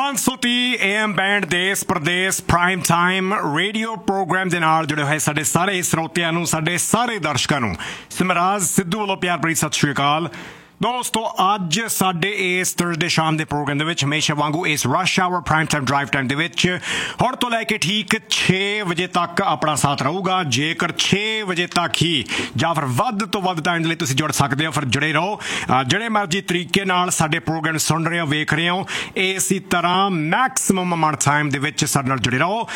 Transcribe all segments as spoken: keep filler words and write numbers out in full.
पाँच सौ तीह ए एम बैंड देश प्रदेश प्राइम टाइम रेडियो प्रोग्राम ਦੇ ਨਾਲ ਜੁੜੇ ਹੋਏ ਸਾਡੇ ਸਾਰੇ ਸਰੋਤਿਆਂ ਨੂੰ ਸਾਡੇ ਸਾਰੇ ਦਰਸ਼ਕਾਂ ਨੂੰ ਸਿਮਰਾਜ ਸਿੱਧੂ ਵੱਲੋਂ ਪਿਆਰ ਭਰੀ ਸਤਿ ਸ਼੍ਰੀ ਅਕਾਲ। ਦੋਸਤੋ ਅੱਜ ਸਾਡੇ ਇਸ ਥਰਸਡੇ ਸ਼ਾਮ ਦੇ ਪ੍ਰੋਗਰਾਮ ਦੇ ਵਿੱਚ ਹਮੇਸ਼ਾ ਵਾਂਗੂ ਇਸ rush hour prime time drive time ਦੇ ਵਿੱਚ ਹੁਣ ਤੋਂ ਲੈ ਕੇ ਠੀਕ ਛੇ ਵਜੇ ਤੱਕ ਆਪਣਾ ਸਾਥ ਰਹੂਗਾ। ਜੇਕਰ ਛੇ ਵਜੇ ਤੱਕ ਹੀ ਜਾਂ ਫਿਰ ਵੱਧ ਤੋਂ ਵੱਧ ਟਾਈਮ ਦੇ ਲਈ ਤੁਸੀਂ ਜੁੜ ਸਕਦੇ ਹੋ, ਫਿਰ ਜੁੜੇ ਰਹੋ। ਜਿਹੜੇ ਮਰਜ਼ੀ ਤਰੀਕੇ ਨਾਲ ਸਾਡੇ ਪ੍ਰੋਗਰਾਮ ਸੁਣ ਰਹੇ ਹੋ, ਵੇਖ ਰਹੇ ਹੋ, ਇਸੇ ਤਰ੍ਹਾਂ ਮੈਕਸਿਮਮ ਅਮਾਊਂਟ ਟਾਈਮ ਦੇ ਵਿੱਚ ਸਾਡੇ ਨਾਲ ਜੁੜੇ ਰਹੋ।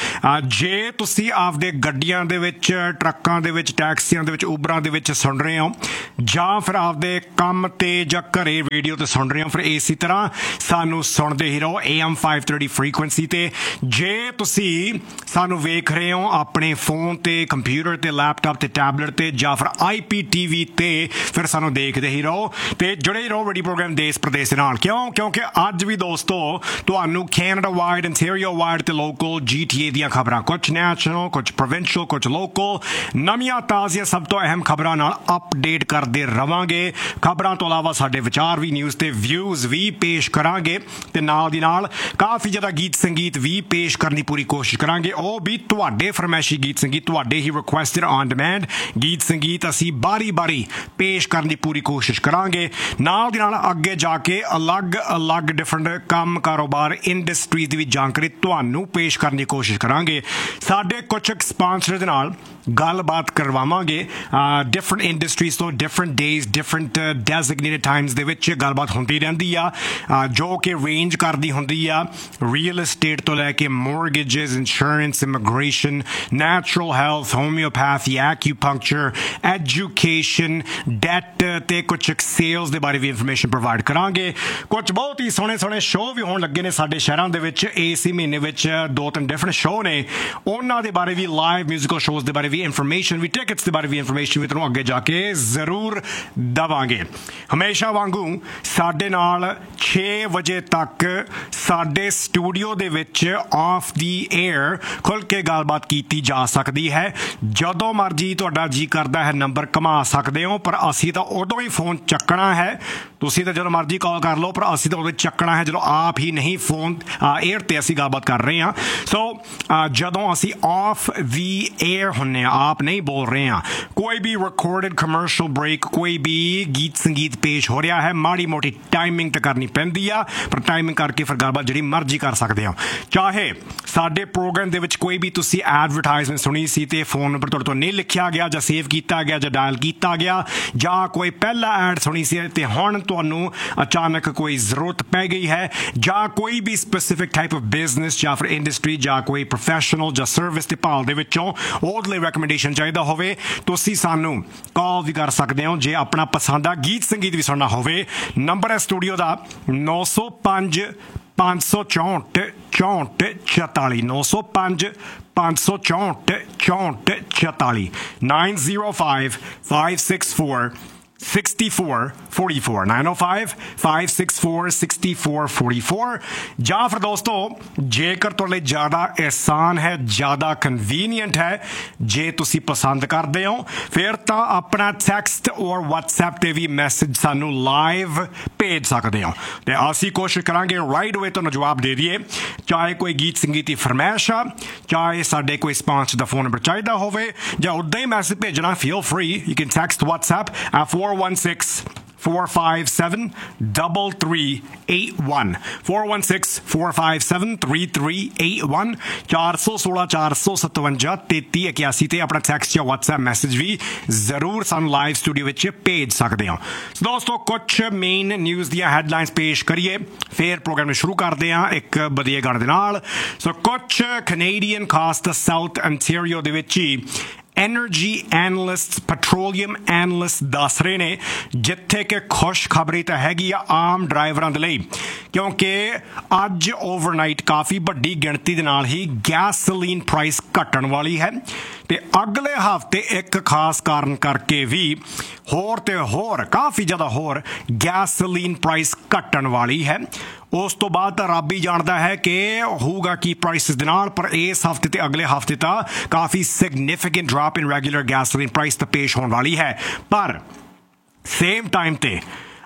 ਜੇ ਤੁਸੀਂ ਆਪਦੇ ਗੱਡੀਆਂ ਦੇ ਵਿੱਚ, ਟਰੱਕਾਂ ਦੇ ਵਿੱਚ, ਟੈਕਸੀਆਂ ਦੇ ਵਿੱਚ, ਉਬਰਾਂ ਦੇ ਵਿੱਚ ਸੁਣ ਰਹੇ ਹੋ ਜਾਂ ਫਿਰ ਆਪਦੇ ਕੰਮ ਤੇ ਜਾਂ ਘਰੇ ਰੇਡੀਓ ਤੇ ਸੁਣ ਰਹੇ ਹੋ, ਫਿਰ ਇਸੇ ਤਰ੍ਹਾਂ ਸਾਨੂੰ ਸੁਣਦੇ ਹੀ ਰਹੋ A M five thirty frequency ਤੇ। ਜੇ ਤੁਸੀਂ ਸਾਨੂੰ ਵੇਖ ਰਹੇ ਹੋ ਆਪਣੇ ਫੋਨ ਤੇ, ਕੰਪਿਊਟਰ ਤੇ, ਲੈਪਟਾਪ ਤੇ, ਟੈਬਲੇਟ ਤੇ ਜਾਂ ਫਿਰ ਆਈ ਪੀ ਟੀ ਵੀ ਤੇ, ਫਿਰ ਸਾਨੂੰ ਦੇਖਦੇ ਹੀ ਰਹੋ ਤੇ ਜੁੜੇ ਹੀ ਰਹੋ ਰੇਡੀਓ ਪ੍ਰੋਗਰਾਮ ਦੇਸ਼ ਪ੍ਰਦੇਸ਼ ਨਾਲ। ਕਿਉਂ? ਕਿਉਂਕਿ ਅੱਜ ਵੀ ਦੋਸਤੋ ਤੁਹਾਨੂੰ ਕੈਨੇਡਾ ਵਾਈਡ, ontario ਵਾਈਡ ਤੇ ਲੋਕਲ ਜੀ ਟੀ ਏ ਦੀਆਂ ਖਬਰਾਂ, ਕੁਝ ਨੈਸ਼ਨਲ, ਕੁਝ ਪ੍ਰੋਵਿੰਸ਼ੀਅਲ, ਕੁਝ ਲੋਕਲ, ਨਵੀਆਂ ਤਾਜ਼ੀਆਂ ਸਭ ਤੋਂ ਅਹਿਮ ਖਬਰਾਂ ਨਾਲ ਅਪਡੇਟ ਕਰਦੇ ਰਵਾਂਗੇ। ਖਬਰਾਂ ਤੋਂ ਇਲਾਵਾ ਸਾਡੇ ਵਿਚਾਰ ਵੀ, ਨਿਊਜ਼ ਤੇ ਵਿਊਜ਼ ਵੀ ਪੇਸ਼ ਕਰਾਂਗੇ ਤੇ ਨਾਲ ਦੀ ਨਾਲ ਕਾਫੀ ਜ਼ਿਆਦਾ ਗੀਤ ਸੰਗੀਤ ਵੀ ਪੇਸ਼ ਕਰਨ ਦੀ ਪੂਰੀ ਕੋਸ਼ਿਸ਼ ਕਰਾਂਗੇ। ਉਹ ਵੀ ਤੁਹਾਡੇ ਫਰਮਾਇਸ਼ੀ ਗੀਤ ਸੰਗੀਤ, ਤੁਹਾਡੇ ਹੀ ਰਿਕੁਐਸਟਡ ਔਨ ਡਿਮਾਂਡ ਗੀਤ ਸੰਗੀਤ ਅਸੀਂ ਬਾਰੀ ਬਾਰੀ ਪੇਸ਼ ਕਰਨ ਦੀ ਪੂਰੀ ਕੋਸ਼ਿਸ਼ ਕਰਾਂਗੇ। ਨਾਲ ਦੀ ਨਾਲ ਅੱਗੇ ਜਾ ਕੇ ਅਲੱਗ ਅਲੱਗ ਡਿਫਰੈਂਟ ਕੰਮ, ਕਾਰੋਬਾਰ, ਇੰਡਸਟਰੀਜ਼ ਦੀ ਵੀ ਜਾਣਕਾਰੀ ਤੁਹਾਨੂੰ ਪੇਸ਼ ਕਰਨ ਦੀ ਕੋਸ਼ਿਸ਼ ਕਰਾਂਗੇ। ਸਾਡੇ ਕੁਝ ਸਪਾਂਸਰ ਦੇ ਨਾਲ ਗੱਲਬਾਤ ਕਰਵਾਵਾਂਗੇ। ਡਿਫਰੈਂਟ ਇੰਡਸਟਰੀਜ਼ ਤੋਂ ਡਿਫਰੈਂਟ ਡੇਜ਼, ਡਿਫਰੈਂਟ ਡੈਜ਼ਿਗਨੇਟਡ ਟਾਈਮਸ ਦੇ ਵਿੱਚ ਗੱਲਬਾਤ ਹੁੰਦੀ ਰਹਿੰਦੀ ਆ, ਜੋ ਕਿ ਰੇਂਜ ਕਰਦੀ ਹੁੰਦੀ ਆ ਰੀਅਲ estate ਤੋਂ ਲੈ ਕੇ mortgages, insurance, immigration, natural health, homeopathy, ਐਕਿਊਪੰਕਚਰ, education, that ਤੇ ਕੁਝ ਸੇਲਸ ਦੇ ਬਾਰੇ ਵੀ ਇਨਫੋਰਮੇਸ਼ਨ ਪ੍ਰੋਵਾਈਡ ਕਰਾਂਗੇ। ਕੁਝ ਬਹੁਤ ਹੀ ਸੋਹਣੇ ਸੋਹਣੇ ਸ਼ੋਅ ਵੀ ਹੋਣ ਲੱਗੇ ਨੇ ਸਾਡੇ ਸ਼ਹਿਰਾਂ ਦੇ ਵਿੱਚ। ਇਸੇ ਮਹੀਨੇ ਵਿੱਚ ਦੋ ਤਿੰਨ ਡਿਫਰੈਂਟ ਸ਼ੋਅ ਨੇ, ਉਹਨਾਂ ਦੇ ਬਾਰੇ ਵੀ, ਲਾਈਵ ਮਿਊਜ਼ੀਕਲ ਸ਼ੋਅਜ਼ ਦੇ ਬਾਰੇ ਵੀ ਇਨਫੋਰਮੇਸ਼ਨ ਵੀ, ਟਿਕਟਸ ਦੇ ਬਾਰੇ ਵੀ ਇਨਫੋਰਮੇਸ਼ਨ ਵੀ ਤੁਹਾਨੂੰ ਅੱਗੇ ਜਾ ਕੇ ਜ਼ਰੂਰ ਦੇਵਾਂਗੇ। ਹਮੇਸ਼ਾ ਵਾਂਗੂ ਸਾਡੇ ਨਾਲ ਛੇ ਵਜੇ ਤੱਕ ਸਾਡੇ ਸਟੂਡੀਓ ਦੇ ਵਿੱਚ ਆਫ ਦੀ ਏਅਰ ਖੁੱਲ੍ਹ ਕੇ ਗੱਲਬਾਤ ਕੀਤੀ ਜਾ ਸਕਦੀ ਹੈ। ਜਦੋਂ ਮਰਜ਼ੀ ਤੁਹਾਡਾ ਜੀ ਕਰਦਾ ਹੈ ਨੰਬਰ ਘੁਮਾ ਸਕਦੇ ਹੋ, ਪਰ ਅਸੀਂ ਤਾਂ ਉਦੋਂ ਹੀ ਫੋਨ ਚੱਕਣਾ ਹੈ। ਤੁਸੀਂ ਤਾਂ ਜਦੋਂ ਮਰਜ਼ੀ ਕਾਲ ਕਰ ਲਓ, ਪਰ ਅਸੀਂ ਤਾਂ ਉਦੋਂ ਚੱਕਣਾ ਹੈ ਜਦੋਂ ਆਪ ਹੀ ਨਹੀਂ ਫੋਨ ਏਅਰ 'ਤੇ ਅਸੀਂ ਗੱਲਬਾਤ ਕਰ ਰਹੇ ਹਾਂ। ਸੋ ਜਦੋਂ ਅਸੀਂ ਆਫ ਦੀ ਏਅਰ ਹੁੰਦੇ ਹਾਂ, ਆਪ ਨਹੀਂ ਬੋਲ ਰਹੇ ਹਾਂ, ਕੋਈ ਵੀ ਰਿਕਾਰਡਡ ਕਮਰਸ਼ੀਅਲ ਬ੍ਰੇਕ, ਕੋਈ ਵੀ ਗੀਤ ਸੰਗੀਤ ਪੇਸ਼ ਹੋ ਰਿਹਾ ਹੈ, ਮਾੜੀ ਮੋਟੀ ਟਾਈਮਿੰਗ ਤਾਂ ਕਰਨੀ ਪੈਂਦੀ ਆ, ਪਰ ਟਾਈਮਿੰਗ ਕਰਕੇ ਫਿਰ ਗੱਲਬਾਤ ਜਿਹੜੀ ਮਰਜ਼ੀ ਕਰ ਸਕਦੇ ਹੋ। ਚਾਹੇ ਸਾਡੇ ਪ੍ਰੋਗਰਾਮ ਦੇ ਵਿੱਚ ਕੋਈ ਵੀ ਤੁਸੀਂ ਐਡਵਰਟਾਈਜ਼ਮੈਂਟ ਸੁਣੀ ਸੀ ਤੇ ਫੋਨ ਨੰਬਰ ਤੁਹਾਡੇ ਤੋਂ ਨਹੀਂ ਲਿਖਿਆ ਗਿਆ ਜਾਂ ਸੇਵ ਕੀਤਾ ਗਿਆ ਜਾਂ ਡਾਇਲ ਕੀਤਾ ਗਿਆ, ਜਾਂ ਕੋਈ ਪਹਿਲਾ ਐਡ ਸੁਣੀ ਸੀ ਤੇ ਹੁਣ ਤੁਹਾਨੂੰ ਅਚਾਨਕ ਕੋਈ ਜ਼ਰੂਰਤ ਪੈ ਗਈ ਹੈ, ਜਾਂ ਕੋਈ ਵੀ ਸਪੈਸੀਫਿਕ ਟਾਈਪ ਆਫ ਬਿਜ਼ਨਸ ਜਾਂ ਫਿਰ ਇੰਡਸਟਰੀ ਜਾਂ ਕੋਈ ਪ੍ਰੋਫੈਸ਼ਨਲ ਜਾਂ ਸਰਵਿਸ ਦੇ ਭਾਲ ਦੇ ਵਿੱਚੋਂ ਉਹਦੇ ਲਈ ਰੈਕਮੈਂਡੇਸ਼ਨ ਚਾਹੀਦਾ ਹੋਵੇ, ਤੁਸੀਂ ਸਾਨੂੰ ਕਾਲ ਵੀ ਕਰ ਸਕਦੇ ਹੋ। ਜੇ ਆਪਣਾ ਪਸੰਦ ਦਾ ਗੀਤ ਸੰਗੀਤ ਵੀ ਸੁਣਨਾ ਹੋਵੇ, ਨੰਬਰ ਹੈ ਸਟੂਡੀਓ ਦਾ ਨੌ ਸੌ ਪੰਜ ਪੰਜ ਸੌ ਚੌਂਹਠ ਚੌਂਹਠ ਚੁਤਾਲੀ, ਨੌ ਸੌ ਪੰਜ ਪੰਜ ਸੌ ਚੌਂਹਠ ਚੌਂਹਠ ਚੁਤਾਲੀ, nine zero five five six four sixty-four forty-four, nine oh five five six four sixty-four forty-four। ਜਾਂ ਫਿਰ ਦੋਸਤੋ ਜੇਕਰ ਤੁਹਾਡੇ ਲਈ ਜ਼ਿਆਦਾ ਆਸਾਨ ਹੈ, ਜ਼ਿਆਦਾ ਕਨਵੀਨੀਅੰਟ ਹੈ, ਜੇ ਤੁਸੀਂ ਪਸੰਦ ਕਰਦੇ ਹੋ, ਫਿਰ ਤਾਂ ਆਪਣਾ ਟੈਕਸਟ ਔਰ ਵਟਸਐਪ 'ਤੇ ਵੀ ਮੈਸੇਜ ਸਾਨੂੰ ਲਾਈਵ ਭੇਜ ਸਕਦੇ ਹੋ ਅਤੇ ਅਸੀਂ ਕੋਸ਼ਿਸ਼ ਕਰਾਂਗੇ ਰਾਈਟ ਵੇ ਤੁਹਾਨੂੰ ਜਵਾਬ ਦੇ ਦਈਏ। ਚਾਹੇ ਕੋਈ ਗੀਤ ਸੰਗੀਤ ਦੀ ਫਰਮਾਇਸ਼ ਆ, ਚਾਹੇ ਸਾਡੇ ਕੋਈ ਸਪਾਂਸਰ ਦਾ ਫੋਨ ਨੰਬਰ ਚਾਹੀਦਾ ਹੋਵੇ, ਜਾਂ ਉੱਦਾਂ ਹੀ ਮੈਸੇਜ ਭੇਜਣਾ, feel free, you can text WhatsApp at four one six four five seven three three eight one, four one six four five seven three three eight one, ਚਾਰ ਸੌ ਸੋਲਾਂ ਚਾਰ ਸੌ ਸਤਵੰਜਾ ਤੇਤੀ ਇਕਿਆਸੀ ਤੇ ਆਪਣਾ ਟੈਕਸਟ ਜਾਂ ਵਟਸਐਪ ਮੈਸੇਜ ਵੀ ਜ਼ਰੂਰ ਸਾਨੂੰ ਲਾਈਵ ਸਟੂਡੀਓ ਵਿੱਚ ਭੇਜ ਸਕਦੇ ਹੋ। ਦੋਸਤੋ ਕੁਝ ਮੇਨ ਨਿਊਜ਼ ਦੀਆਂ ਹੈਡਲਾਈਨਸ ਪੇਸ਼ ਕਰੀਏ, ਫਿਰ ਪ੍ਰੋਗਰਾਮ ਨੂੰ ਸ਼ੁਰੂ ਕਰਦੇ ਹਾਂ ਇੱਕ ਵਧੀਆ ਗਾਣੇ ਦੇ ਨਾਲ। ਸੋ ਕੁਝ ਕੈਨੇਡੀਅਨ, ਖਾਸ ਤਾਂ ਸਾਊਥ ontario ਦੇ ਵਿੱਚ ਹੀ ਐਨਰਜੀ ਐਨਲਿਸਟ, ਪੈਟਰੋਲੀਅਮ ਐਨਲਿਸਟ ਦੱਸ ਰਹੇ ਨੇ, ਜਿੱਥੇ ਕਿ ਖੁਸ਼ਖਬਰੀ ਤਾਂ ਹੈਗੀ ਆ ਆਮ ਡਰਾਈਵਰਾਂ ਦੇ ਲਈ, ਕਿਉਂਕਿ ਅੱਜ ਓਵਰਨਾਈਟ ਕਾਫੀ ਵੱਡੀ ਗਿਣਤੀ ਦੇ ਨਾਲ ਹੀ ਗੈਸੋਲੀਨ ਪ੍ਰਾਈਸ ਘਟਣ ਵਾਲੀ ਹੈ ਤੇ ਅਗਲੇ ਹਫ਼ਤੇ ਇੱਕ ਖਾਸ ਕਾਰਨ ਕਰਕੇ ਵੀ ਹੋਰ ਤੇ ਹੋਰ ਕਾਫੀ ਜ਼ਿਆਦਾ ਹੋਰ ਗੈਸੋਲੀਨ ਪ੍ਰਾਈਸ ਘਟਣ ਵਾਲੀ ਹੈ। ਉਸ ਤੋਂ ਬਾਅਦ ਤਾਂ ਰੱਬ ਹੀ ਜਾਣਦਾ ਹੈ ਕਿ ਹੋਊਗਾ ਕੀ ਪ੍ਰਾਈਸਿਸ ਦੇ ਨਾਲ, ਪਰ ਇਸ ਹਫ਼ਤੇ ਤੇ ਅਗਲੇ ਹਫ਼ਤੇ ਤਾਂ ਕਾਫੀ ਸਿਗਨੀਫਿਕੈਂਟ ਡ੍ਰੌਪ ਇਨ ਰੈਗੂਲਰ ਗੈਸੋਲੀਨ ਪ੍ਰਾਈਸ ਤਾਂ ਪੇਸ਼ ਹੋਣ ਵਾਲੀ ਹੈ। ਪਰ ਸੇਮ ਟਾਈਮ ਤੇ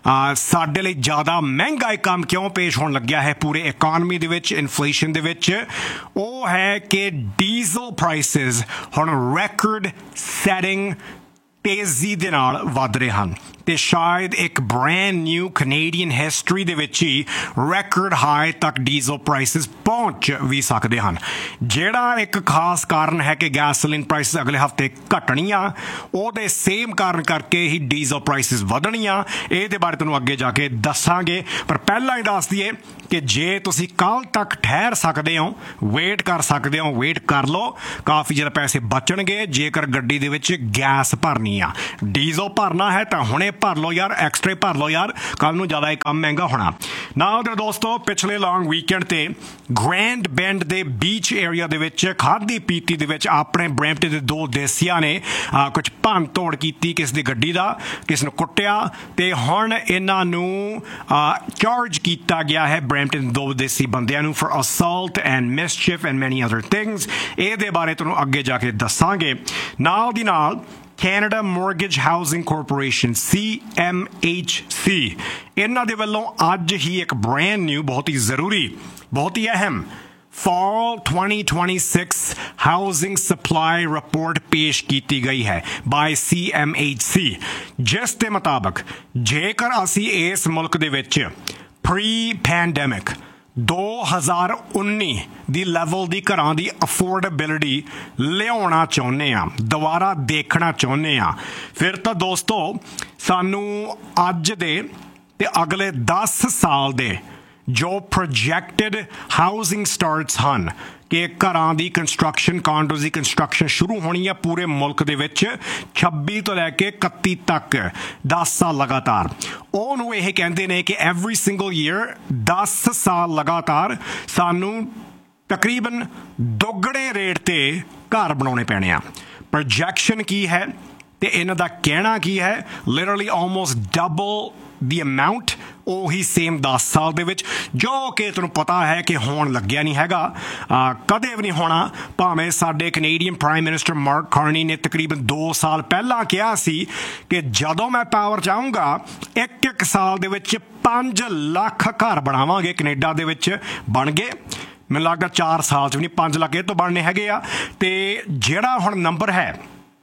ਸਾਡੇ ਲਈ ਜ਼ਿਆਦਾ ਮਹਿੰਗਾ ਇਹ ਕੰਮ ਕਿਉਂ ਪੇਸ਼ ਹੋਣ ਲੱਗਿਆ ਹੈ ਪੂਰੇ ਇਕਨੋਮੀ ਦੇ ਵਿੱਚ ਇਨਫਲੇਸ਼ਨ ਦੇ ਵਿੱਚ ਉਹ ਹੈ ਕਿ ਡੀਜ਼ਲ ਪ੍ਰਾਈਸਿਸ ਹੁਣ ਰੈਕੋਰਡ ਸੈਟਿੰਗ ਤੇਜ਼ੀ ਦੇ ਨਾਲ ਵੱਧ ਰਹੇ ਹਨ ਤੇ ਸ਼ਾਇਦ ਇੱਕ ਬ੍ਰੈਂਡ ਨਿਊ ਕੈਨੇਡੀਅਨ ਹਿਸਟਰੀ ਦੇ ਵਿੱਚ ਹੀ ਰੈਕੋਰਡ ਹਾਈ ਤੱਕ ਡੀਜ਼ਲ ਪ੍ਰਾਈਸਿਸ ਪਹੁੰਚ ਵੀ ਸਕਦੇ ਹਨ ਜਿਹੜਾ ਇੱਕ ਖਾਸ ਕਾਰਨ ਹੈ ਕਿ ਗੈਸੋਲੀਨ ਪ੍ਰਾਈਸਿਸ ਅਗਲੇ ਹਫ਼ਤੇ ਘਟਣੀਆਂ ਉਹਦੇ ਸੇਮ ਕਾਰਨ ਕਰਕੇ ਹੀ ਡੀਜ਼ਲ ਪ੍ਰਾਈਸਿਸ ਵਧਣੀਆਂ ਇਹਦੇ ਬਾਰੇ ਤੁਹਾਨੂੰ ਅੱਗੇ ਜਾ ਕੇ ਦੱਸਾਂਗੇ ਪਰ ਪਹਿਲਾਂ ਹੀ ਦੱਸ ਦਈਏ ਕਿ ਜੇ ਤੁਸੀਂ ਕੱਲ੍ਹ ਤੱਕ ਠਹਿਰ ਸਕਦੇ ਹੋ ਵੇਟ ਕਰ ਸਕਦੇ ਹੋ ਵੇਟ ਕਰ ਲਓ ਕਾਫੀ ਜ਼ਿਆਦਾ ਪੈਸੇ ਬਚਣਗੇ ਜੇਕਰ ਗੱਡੀ ਦੇ ਵਿੱਚ ਗੈਸ ਭਰਨੀ ਆ ਡੀਜ਼ਲ ਭਰਨਾ ਹੈ ਤਾਂ ਹੁਣੇ ਭਰ ਲਓ ਯਾਰ ਐਕਸਟਰੇ ਭਰ ਲਓ ਯਾਰ ਕੱਲ ਨੂੰ ਜ਼ਿਆਦਾ ਇਹ ਕੰਮ ਮਹਿੰਗਾ ਹੋਣਾ ਨਾ ਉਹਦੇ ਦੋਸਤੋ ਪਿਛਲੇ ਲੌਂਗ ਵੀਕਐਂਡ ਤੇ ਗ੍ਰੈਂਡ ਬੈਂਡ ਦੇ ਬੀਚ ਏਰੀਆ ਦੇ ਵਿੱਚ ਖਾਦੀ ਪੀਤੀ ਦੇ ਵਿੱਚ ਆਪਣੇ ਬ੍ਰੈਂਪਟਨ ਦੇ ਦੋ ਦੇਸੀਆਂ ਨੇ ਕੁਝ ਭੰਨ ਤੋੜ ਕੀਤੀ ਕਿਸ ਦੀ ਗੱਡੀ ਦਾ ਕਿਸ ਨੂੰ ਕੁੱਟਿਆ ਤੇ ਹੁਣ ਇਹਨਾਂ ਨੂੰ ਚਾਰਜ ਕੀਤਾ ਗਿਆ ਹੈ ਬ੍ਰੈਂਪਟਨ ਦੋ ਦੇਸੀ ਬੰਦਿਆਂ ਨੂੰ ਫॉर ਅਸੌਲਟ ਐਂਡ ਮਿਸਚੀਫ ਐਂਡ ਮੈਨੀ ਅਦਰ ਥਿੰਗਸ ਇਹਦੇ ਬਾਰੇ ਤੁਹਾਨੂੰ ਅੱਗੇ ਜਾ ਕੇ ਦੱਸਾਂਗੇ ਨਾਲ ਦੀ ਨਾਲ Canada Mortgage Housing Corporation C M H C ਇਹਨਾਂ ਦੇ ਵੱਲੋਂ ਅੱਜ ਹੀ ਇੱਕ ਬ੍ਰੈਂਡ ਨਿਊ ਬਹੁਤ ਹੀ ਜ਼ਰੂਰੀ ਬਹੁਤ ਹੀ ਅਹਿਮ Fall twenty twenty-six Housing Supply Report ਪੇਸ਼ ਕੀਤੀ ਗਈ ਹੈ by C M H C ਜਿਸ ਦੇ ਮੁਤਾਬਕ ਜੇਕਰ ਅਸੀਂ ਇਸ ਮੁਲਕ ਦੇ ਵਿੱਚ pre-pandemic ਦੋ ਹਜ਼ਾਰ ਉੱਨੀ ਦੀ ਲੈਵਲ ਦੀ ਘਰਾਂ ਦੀ ਅਫੋਰਡੇਬਿਲਿਟੀ ਲਿਆਉਣਾ ਚਾਹੁੰਦੇ ਆ ਦੁਬਾਰਾ ਦੇਖਣਾ ਚਾਹੁੰਦੇ ਆ ਫਿਰ ਤਾਂ ਦੋਸਤੋ ਸਾਨੂੰ ਅੱਜ ਦੇ ਤੇ ਅਗਲੇ ਦਸ ਸਾਲ ਦੇ ਜੋ ਪ੍ਰੋਜੈਕਟਡ ਹਾਊਸਿੰਗ ਸਟਾਰਟਸ ਹਨ ਕਿ ਘਰਾਂ ਦੀ ਕੰਸਟਰਕਸ਼ਨ ਕਾਂਡੋਜ਼ ਦੀ ਕੰਸਟਰਕਸ਼ਨ ਸ਼ੁਰੂ ਹੋਣੀ ਹੈ ਪੂਰੇ ਮੁਲਕ ਦੇ ਵਿੱਚ ਛੱਬੀ ਤੋਂ ਲੈ ਕੇ ਇਕੱਤੀ ਤੱਕ ਦਸ ਸਾਲ ਲਗਾਤਾਰ ਉਹਨੂੰ ਇਹ ਕਹਿੰਦੇ ਨੇ ਕਿ ਐਵਰੀ ਸਿੰਗਲ ਈਅਰ ਦਸ ਸਾਲ ਲਗਾਤਾਰ ਸਾਨੂੰ ਤਕਰੀਬਨ ਦੁੱਗਣੇ ਰੇਟ ਤੇ ਘਰ ਬਣਾਉਣੇ ਪੈਣੇ ਆ ਪ੍ਰੋਜੈਕਸ਼ਨ ਕੀ ਹੈ ਤੇ ਇਹਨਾਂ ਦਾ ਕਹਿਣਾ ਕੀ ਹੈ ਲਿਟਰਲੀ ਆਲਮੋਸਟ ਡਬਲ ਦੀ ਅਮਾਊਂਟ ਉਹੀ ਸੇਮ ਦਸ ਸਾਲ ਦੇ ਵਿੱਚ ਜੋ ਕਿ ਤੁਹਾਨੂੰ ਪਤਾ ਹੈ ਕਿ ਹੋਣ ਲੱਗਿਆ ਨਹੀਂ ਹੈਗਾ ਕਦੇ ਵੀ ਨਹੀਂ ਹੋਣਾ ਭਾਵੇਂ ਸਾਡੇ Canadian prime minister mark Carney ਨੇ ਤਕਰੀਬਨ ਦੋ ਸਾਲ ਪਹਿਲਾਂ ਕਿਹਾ ਸੀ ਕਿ ਜਦੋਂ ਮੈਂ ਪਾਵਰ 'ਚ ਆਊਂਗਾ ਇੱਕ ਇੱਕ ਸਾਲ ਦੇ ਵਿੱਚ ਪੰਜ ਲੱਖ ਘਰ ਬਣਾਵਾਂਗੇ ਕੈਨੇਡਾ ਦੇ ਵਿੱਚ ਬਣ ਗਏ ਮੈਨੂੰ ਲੱਗਦਾ ਚਾਰ ਸਾਲ 'ਚ ਵੀ ਨਹੀਂ ਪੰਜ ਲੱਖ ਇਹ ਤੋਂ ਬਣਨੇ ਹੈਗੇ ਆ ਤੇ ਜਿਹੜਾ ਹੁਣ ਨੰਬਰ ਹੈ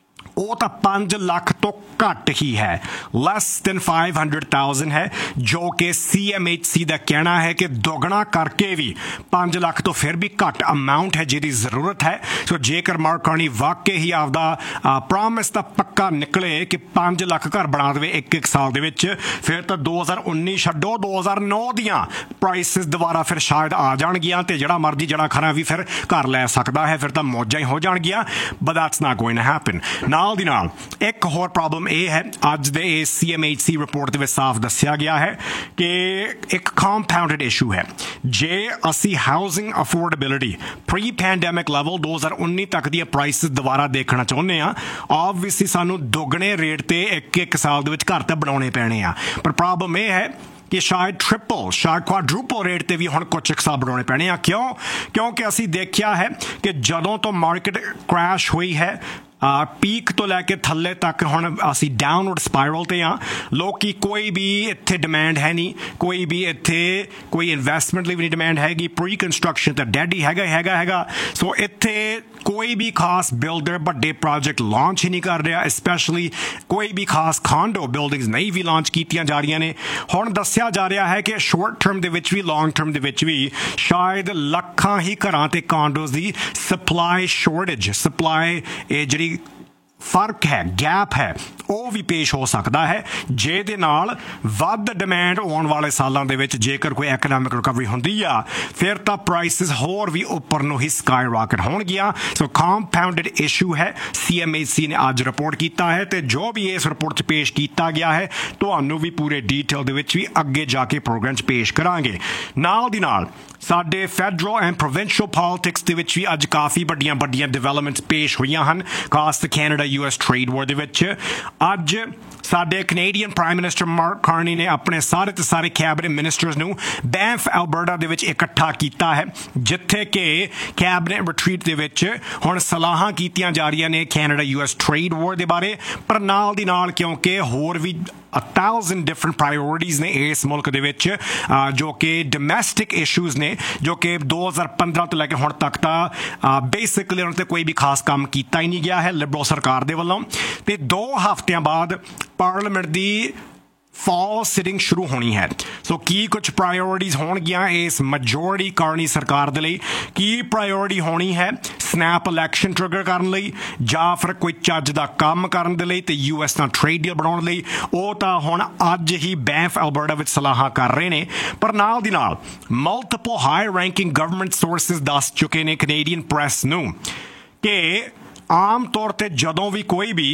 ਉਹ ਤਾਂ ਪੰਜ ਲੱਖ ਤੋਂ ਘੱਟ ਹੀ ਹੈ less than five hundred thousand ਹੈ ਜੋ ਕਿ C M H C ਦਾ ਕਹਿਣਾ ਹੈ ਕਿ ਦੁੱਗਣਾ ਕਰਕੇ ਵੀ ਪੰਜ ਲੱਖ ਤੋਂ ਫਿਰ ਵੀ ਘੱਟ ਅਮਾਊਂਟ ਹੈ ਜਿਹਦੀ ਜ਼ਰੂਰਤ ਹੈ ਸੋ ਜੇਕਰ ਮਾਰਕ ਕਾਰਨੀ ਵਾਕਈ ਹੀ ਆਪਦਾ ਪ੍ਰੋਮਿਸ ਦਾ ਪੱਕਾ ਨਿਕਲੇ ਕਿ ਪੰਜ ਲੱਖ ਘਰ ਬਣਾ ਦੇਵੇ ਇੱਕ ਇੱਕ ਸਾਲ ਦੇ ਵਿੱਚ ਫਿਰ ਤਾਂ ਦੋ ਹਜ਼ਾਰ ਉੱਨੀ ਛੱਡੋ ਦੋ ਹਜ਼ਾਰ ਨੌ ਦੀਆਂ ਪ੍ਰਾਈਸਿਸ ਦੁਬਾਰਾ ਫਿਰ ਸ਼ਾਇਦ ਆ ਜਾਣਗੀਆਂ ਤੇ ਜਿਹੜਾ ਮਰਜ਼ੀ ਜਿਹੜਾ ਖਰਾ ਵੀ ਫਿਰ ਘਰ ਲੈ ਸਕਦਾ ਹੈ ਫਿਰ ਤਾਂ ਮੌਜਾਂ ਹੀ ਹੋ ਜਾਣਗੀਆਂ but that's not going to happen ਨਾਲ ਦੀ ਨਾਲ ਇੱਕ ਹੋਰ ਪ੍ਰੋਬਲਮ ਇਹ ਹੈ ਅੱਜ ਦੇ ਇਸ C M H C report ਦੇ ਵਿੱਚ ਸਾਫ਼ ਦੱਸਿਆ ਗਿਆ ਹੈ ਕਿ ਇੱਕ ਕੰਪਾਊਂਡਡ ਇਸ਼ੂ ਹੈ ਜੇ ਅਸੀਂ housing affordability pre pandemic level ਦੋ ਹਜ਼ਾਰ ਉੱਨੀ ਤੱਕ ਦੀਆਂ ਪ੍ਰਾਈਸਿਸ ਦੁਬਾਰਾ ਦੇਖਣਾ ਚਾਹੁੰਦੇ ਆ ਆਬਵੀਅਸਲੀ ਸਾਨੂੰ ਦੁੱਗਣੇ ਰੇਟ ਤੇ ਇੱਕ ਇੱਕ ਸਾਲ ਦੇ ਵਿੱਚ ਘਰ ਤਾਂ ਬਣਾਉਣੇ ਪੈਣੇ ਆ ਪਰ ਪ੍ਰੋਬਲਮ ਇਹ ਹੈ ਕਿ ਸ਼ਾਇਦ ਟ੍ਰਿਪਲ ਸ਼ਾਇਦ ਕੁਆਡਰੂਪਲ ਰੇਟ ਤੇ ਵੀ ਹੁਣ ਕੁਝ ਇੱਕ ਸਾਲ ਬਣਾਉਣੇ ਪੈਣੇ ਆ ਕਿਉਂ ਕਿਉਂਕਿ ਅਸੀਂ ਦੇਖਿਆ ਹੈ ਕਿ ਜਦੋਂ ਤੋਂ ਮਾਰਕੀਟ ਕ੍ਰੈਸ਼ ਹੋਈ ਹੈ ਪੀਕ ਤੋਂ ਲੈ ਕੇ ਥੱਲੇ ਤੱਕ ਹੁਣ ਅਸੀਂ ਡਾਊਨਵਰਡ ਸਪਾਇਰਲ ਤੇ ਆ ਲੋਕੀ ਕੋਈ ਵੀ ਇੱਥੇ ਡਿਮਾਂਡ ਹੈ ਨਹੀਂ ਕੋਈ ਵੀ ਇੱਥੇ ਕੋਈ ਇਨਵੈਸਟਮੈਂਟ ਲਈ ਵੀ ਨਹੀਂ ਡਿਮਾਂਡ ਹੈਗੀ ਪ੍ਰੀ ਕੰਸਟਰਕਸ਼ਨ ਤਾਂ ਡੈਡ ਹੀ ਹੈਗਾ ਹੈਗਾ ਹੈਗਾ ਸੋ ਇੱਥੇ ਕੋਈ ਵੀ ਖਾਸ ਬਿਲਡਰ ਵੱਡੇ ਪ੍ਰੋਜੈਕਟ ਲਾਂਚ ਹੀ ਨਹੀਂ ਕਰ ਰਿਹਾ ਸਪੈਸ਼ਲੀ ਕੋਈ ਵੀ ਖਾਸ ਕਾਂਡੋ ਬਿਲਡਿੰਗਸ ਨਹੀਂ ਵੀ ਲਾਂਚ ਕੀਤੀਆਂ ਜਾ ਰਹੀਆਂ ਨੇ ਹੁਣ ਦੱਸਿਆ ਜਾ ਰਿਹਾ ਹੈ ਕਿ ਸ਼ਾਰਟ ਟਰਮ ਦੇ ਵਿੱਚ ਵੀ ਲੌਂਗ ਟਰਮ ਦੇ ਵਿੱਚ ਵੀ ਸ਼ਾਇਦ ਲੱਖਾਂ ਹੀ ਘਰਾਂ ਤੇ ਕਾਂਡੋਜ਼ ਦੀ ਸਪਲਾਈ ਸ਼ੋਰਟੇਜ ਸਪਲਾਈ ਇਹ ਜਿਹੜੀ ਫਰਕ ਹੈ ਗੈਪ ਹੈ ਉਹ ਵੀ ਪੇਸ਼ ਹੋ ਸਕਦਾ ਹੈ ਜਿਹਦੇ ਨਾਲ ਵੱਧ ਡਿਮਾਂਡ ਆਉਣ ਵਾਲੇ ਸਾਲਾਂ ਦੇ ਵਿੱਚ ਜੇਕਰ ਕੋਈ ਐਕਨੋਮਿਕ ਰਿਕਵਰੀ ਹੁੰਦੀ ਆ ਫਿਰ ਤਾਂ ਪ੍ਰਾਈਸਿਸ ਹੋਰ ਵੀ ਉੱਪਰ ਨੂੰ ਹੀ ਸਕਾਈ ਰਾਕਟ ਹੋਣਗੀਆਂ ਸੋ ਕੰਪਾਊਂਡਡ ਇਸ਼ੂ ਹੈ C M H C ਨੇ ਅੱਜ ਰਿਪੋਰਟ ਕੀਤਾ ਹੈ ਤੇ ਜੋ ਵੀ ਇਸ ਰਿਪੋਰਟ 'ਚ ਪੇਸ਼ ਕੀਤਾ ਗਿਆ ਹੈ ਤੁਹਾਨੂੰ ਵੀ ਪੂਰੇ ਡੀਟੇਲ ਦੇ ਵਿੱਚ ਵੀ ਅੱਗੇ ਜਾ ਕੇ ਪ੍ਰੋਗਰਾਮ 'ਚ ਪੇਸ਼ ਕਰਾਂਗੇ ਨਾਲ ਦੀ ਨਾਲ ਸਾਡੇ ਫੈਡਰਲ ਐਂਡ ਪ੍ਰੋਵਿੰਸ਼ੀਅਲ ਪੋਲਿਟਿਕਸ ਦੇ ਵਿੱਚ ਵੀ ਅੱਜ ਕਾਫੀ ਵੱਡੀਆਂ ਵੱਡੀਆਂ ਡਿਵੈਲਪਮੈਂਟਸ ਪੇਸ਼ ਹੋਈਆਂ ਹਨ ਖਾਸ ਤੇ ਕੈਨੇਡਾ ਯੂ ਐਸ ਟ੍ਰੇਡ ਵਾਰ ਦੇ ਵਿੱਚ ਅੱਜ ਸਾਡੇ Canadian prime minister mark Carney ਨੇ ਆਪਣੇ ਸਾਰੇ ਤੇ ਸਾਰੇ ਕੈਬਨਿਟ ਮਿਨਿਸਟਰਸ ਨੂੰ ਬੈਂਫ ਐਲਬਰਟਾ ਦੇ ਵਿੱਚ ਇਕੱਠਾ ਕੀਤਾ ਹੈ, ਜਿੱਥੇ ਕਿ ਕੈਬਨਿਟ ਰਿਟਰੀਟ ਦੇ ਵਿੱਚ ਹੁਣ ਸਲਾਹਾਂ ਕੀਤੀਆਂ ਜਾ ਰਹੀਆਂ ਨੇ ਕੈਨੇਡਾ ਯੂ ਐਸ ਟ੍ਰੇਡ ਵਾਰ ਦੇ ਬਾਰੇ। ਪਰ ਨਾਲ ਦੀ ਨਾਲ ਕਿਉਂਕਿ ਹੋਰ ਵੀ a thousand different priorities ਨੇ ਇਸ ਮੁਲਕ ਦੇ ਵਿੱਚ ਜੋ ਕਿ ਡੋਮੈਸਟਿਕ ਇਸ਼ੂਜ਼ ਨੇ, ਜੋ ਕਿ ਦੋ ਹਜ਼ਾਰ ਪੰਦਰਾਂ ਤੋਂ ਲੈ ਕੇ ਹੁਣ ਤੱਕ ਤਾਂ ਬੇਸਿਕਲੀ ਉਹਨਾਂ 'ਤੇ ਕੋਈ ਵੀ ਖਾਸ ਕੰਮ ਕੀਤਾ ਹੀ ਨਹੀਂ ਗਿਆ ਹੈ ਲਿਬਰਲ ਸਰਕਾਰ ਦੇ ਵੱਲੋਂ। ਅਤੇ ਦੋ ਹਫ਼ਤਿਆਂ ਬਾਅਦ ਪਾਰਲੀਮੈਂਟ ਦੀ ਫਾਲ ਸਿਟਿੰਗ ਸ਼ੁਰੂ ਹੋਣੀ ਹੈ। ਸੋ ਕੀ ਕੁਝ ਪ੍ਰਾਇਓਰਿਟੀਜ਼ ਹੋਣਗੀਆਂ ਇਸ ਮੈਜੋਰਟੀ ਕਾਰਨੀ ਸਰਕਾਰ ਦੇ ਲਈ? ਕੀ ਪ੍ਰਾਇਓਰਿਟੀ ਹੋਣੀ ਹੈ ਸਨੈਪ ਇਲੈਕਸ਼ਨ ਟ੍ਰਿਗਰ ਕਰਨ ਲਈ, ਜਾਂ ਫਿਰ ਕੋਈ ਚੱਜ ਦਾ ਕੰਮ ਕਰਨ ਦੇ ਲਈ ਤੇ ਯੂ ਐਸ ਨਾਲ ਟ੍ਰੇਡ ਡੀਲ ਬਣਾਉਣ ਲਈ? ਉਹ ਤਾਂ ਹੁਣ ਅੱਜ ਹੀ ਬੈਂਫ ਐਲਬਰਟਾ ਵਿੱਚ ਸਲਾਹਾਂ ਕਰ ਰਹੇ ਨੇ। ਪਰ ਨਾਲ ਦੀ ਨਾਲ multiple high ranking government sources ਦੱਸ ਚੁੱਕੇ ਨੇ ਕੈਨੇਡੀਅਨ ਪ੍ਰੈਸ ਨੂੰ ਕਿ ਆਮ ਤੌਰ 'ਤੇ ਜਦੋਂ ਵੀ ਕੋਈ ਵੀ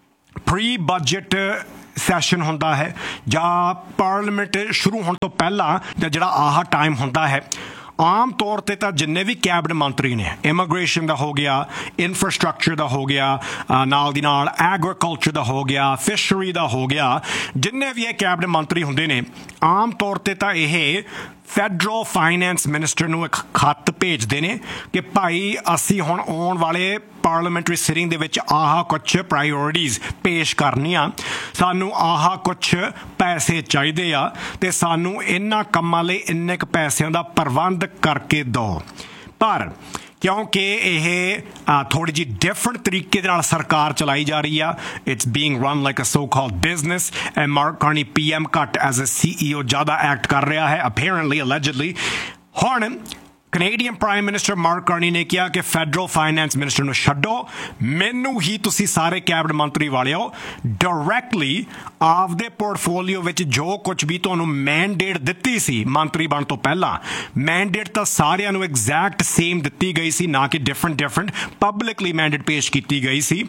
ਪ੍ਰੀ ਬਜਟ ਸੈਸ਼ਨ ਹੁੰਦਾ ਹੈ ਜਾਂ ਪਾਰਲੀਮੈਂਟ ਸ਼ੁਰੂ ਹੋਣ ਤੋਂ ਪਹਿਲਾਂ ਦਾ ਜਿਹੜਾ ਆਹ ਟਾਈਮ ਹੁੰਦਾ ਹੈ, ਆਮ ਤੌਰ 'ਤੇ ਤਾਂ ਜਿੰਨੇ ਵੀ ਕੈਬਨਿਟ ਮੰਤਰੀ ਨੇ, ਇਮੀਗ੍ਰੇਸ਼ਨ ਦਾ ਹੋ ਗਿਆ, ਇਨਫਰਾਸਟਰਕਚਰ ਦਾ ਹੋ ਗਿਆ, ਨਾਲ ਦੀ ਨਾਲ ਐਗਰੀਕਲਚਰ ਦਾ ਹੋ ਗਿਆ, ਫਿਸ਼ਰੀ ਦਾ ਹੋ ਗਿਆ, ਜਿੰਨੇ ਵੀ ਇਹ ਕੈਬਨਿਟ ਮੰਤਰੀ ਹੁੰਦੇ ਨੇ, ਆਮ ਤੌਰ 'ਤੇ ਤਾਂ ਇਹ ਫੈਡਰਲ ਫਾਈਨੈਂਸ ਮਿਨਿਸਟਰ ਨੂੰ ਇੱਕ ਖੱਤ ਭੇਜਦੇ ਨੇ ਕਿ ਭਾਈ ਅਸੀਂ ਹੁਣ ਆਉਣ ਵਾਲੇ ਪਾਰਲੀਮੈਂਟਰੀ ਸਿਟਿੰਗ ਦੇ ਵਿੱਚ ਆਹ ਕੁਛ ਪ੍ਰਾਇਓਰਿਟੀਜ਼ ਪੇਸ਼ ਕਰਨੀਆਂ, ਸਾਨੂੰ ਆਹ ਕੁਛ ਪੈਸੇ ਚਾਹੀਦੇ ਆ ਅਤੇ ਸਾਨੂੰ ਇਹਨਾਂ ਕੰਮਾਂ ਲਈ ਇੰਨੇ ਕੁ ਪੈਸਿਆਂ ਦਾ ਪ੍ਰਬੰਧ ਕਰਕੇ ਦਿਓ। ਪਰ ਕਿਉਂਕਿ ਇਹ ਥੋੜ੍ਹੀ ਜਿਹੀ ਡਿਫਰੈਂਟ ਤਰੀਕੇ ਦੇ ਨਾਲ ਸਰਕਾਰ ਚਲਾਈ ਜਾ ਰਹੀ ਆ, it's being run like a so called business, and mark Carney P M ਘੱਟ ਐਜ਼ ਅ ਸੀ ਈ ਓ ਜ਼ਿਆਦਾ ਐਕਟ ਕਰ ਰਿਹਾ ਹੈ ਅਪੇਰੈਂਟਲੀ ਅਲੈਜਡਲੀ। ਹੁਣ Canadian prime minister mark Carney ਨੇ ਕਿਹਾ ਕਿ ਫੈਡਰਲ ਫਾਈਨੈਂਸ ਮਿਨਿਸਟਰ ਨੂੰ ਛੱਡੋ, ਮੈਨੂੰ ਹੀ ਤੁਸੀਂ ਸਾਰੇ ਕੈਬਨਿਟ ਮੰਤਰੀ ਵਾਲਿਓ ਡਾਇਰੈਕਟਲੀ ਆਪਦੇ ਪੋਰਟਫੋਲੀਓ ਵਿੱਚ ਜੋ ਕੁਝ ਵੀ ਤੁਹਾਨੂੰ ਮੈਂਡੇਟ ਦਿੱਤੀ ਸੀ ਮੰਤਰੀ ਬਣ ਤੋਂ ਪਹਿਲਾਂ, ਮੈਂਡੇਟ ਤਾਂ ਸਾਰਿਆਂ ਨੂੰ ਐਗਜ਼ੈਕਟ ਸੇਮ ਦਿੱਤੀ ਗਈ ਸੀ, ਨਾ ਕਿ ਡਿਫਰੈਂਟ ਡਿਫਰੈਂਟ ਪਬਲਿਕਲੀ ਮੈਂਡੇਟ ਪੇਸ਼ ਕੀਤੀ ਗਈ ਸੀ।